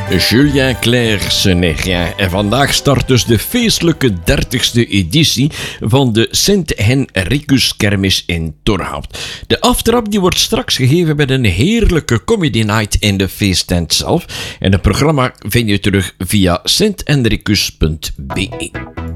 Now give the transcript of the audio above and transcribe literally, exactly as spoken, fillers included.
Julien Clerc-Seneghin. En vandaag start dus de feestelijke dertigste editie van de Sint-Henricus Kermis in Torhout. De aftrap die wordt straks gegeven met een heerlijke comedy night in de feesttent zelf. En het programma vind je terug via sint henricus punt b e.